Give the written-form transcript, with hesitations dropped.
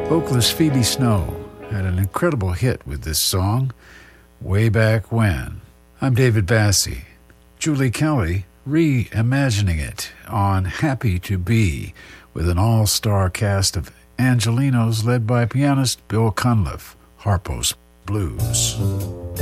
Vocalist Phoebe Snow had an incredible hit with this song, Way Back When. I'm David Bassie. Julie Kelly reimagining it on Happy to Be with an all-star cast of Angelinos led by pianist Bill Cunliffe, Harpo's Blues.